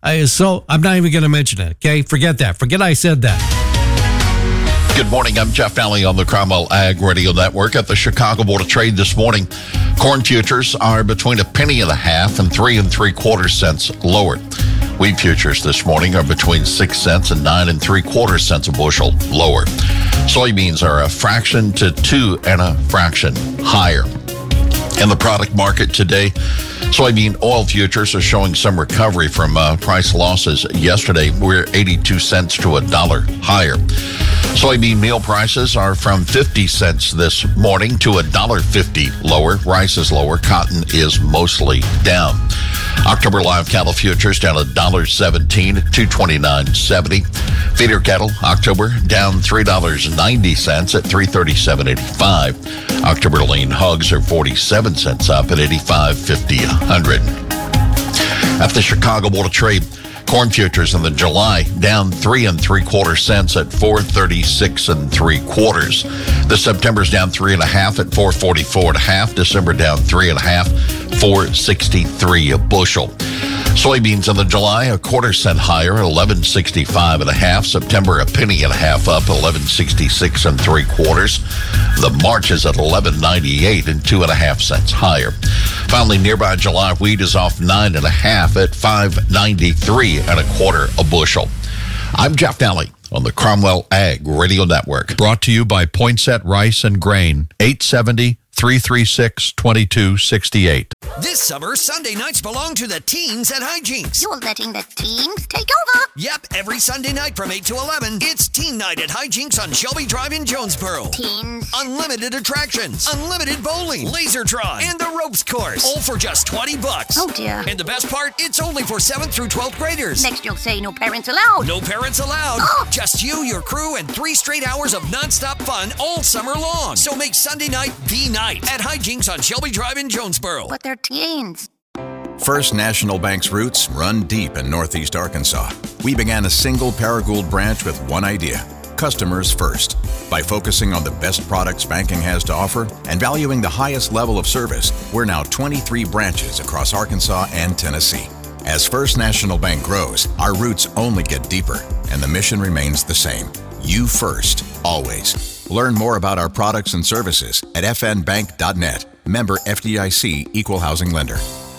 So I'm not even going to mention it, okay? Forget that. Forget I said that. Good morning. I'm Jeff Nally on the Cromwell Ag Radio Network. At the Chicago Board of Trade this morning, corn futures are between $0.015 and 3 3/4 cents lower. Wheat futures this morning are between 6 cents and 9 3/4 cents a bushel lower. Soybeans are a fraction to 2 1/fraction higher. In the product market today, soybean oil futures are showing some recovery from price losses yesterday. We're 82 cents to $1 higher. Soybean meal prices are from 50 cents this morning to $1.50 lower. Rice is lower. Cotton is mostly down. October live cattle futures down $1.17 at $229.70. Feeder cattle, October down $3.90 at $337.85. October lean hogs are 47 cents up at $85.50 a hundred. At the Chicago Board of Trade, corn futures in the July down 3 3/4 cents at $436 3/4. The September's down 3 1/2 at $444 1/2. December down 3 1/2, $463 a bushel. Soybeans in the July a 1/4 cent higher at $11.65 1/2. September a 1.5 pennies up, $11.66 3/4. The March is at $11.98 and 2 1/2 cents higher. Finally, nearby July wheat is off 9 1/2 at $5.93 1/4 a bushel. I'm Jeff Nally on the Cromwell Ag Radio Network. Brought to you by Poinsett Rice and Grain, 870-336-2268. This summer, Sunday nights belong to the teens at Hijinks. You're letting the teens take over? Yep, every Sunday night from 8 to 11, it's Teen Night at Hijinks on Shelby Drive in Jonesboro. Teens? Unlimited attractions, unlimited bowling, Lasertron, and the ropes course, all for just $20. Oh, dear. And the best part, it's only for 7th through 12th graders. Next you'll say no parents allowed. No parents allowed. Oh. Just you, your crew, and 3 straight hours of nonstop fun all summer long. So make Sunday night the night at Hijinks on Shelby Drive in Jonesboro. But they're teens. First National Bank's roots run deep in Northeast Arkansas. We began a single Paragould branch with one idea: customers first. By focusing on the best products banking has to offer and valuing the highest level of service, we're now 23 branches across Arkansas and Tennessee. As First National Bank grows, our roots only get deeper, and the mission remains the same: you first, always. Learn more about our products and services at fnbank.net. Member FDIC, Equal Housing Lender.